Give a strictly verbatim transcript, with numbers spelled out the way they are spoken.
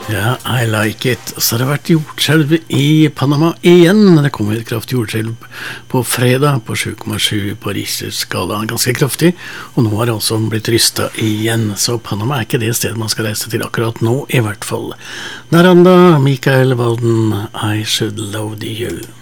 Ja, I like it. Så har det vært jordskjelv i Panama igjen. Det kommer et kraftig jordskjelv på fredag på sju komma sju på Richter-skala, ganske kraftig. Og nå har det også blitt rystet igjen, så Panama er ikke det stedet man skal reise til akkurat nå, i hvert fall. Naranda, Mikael Walden, I Should Love You.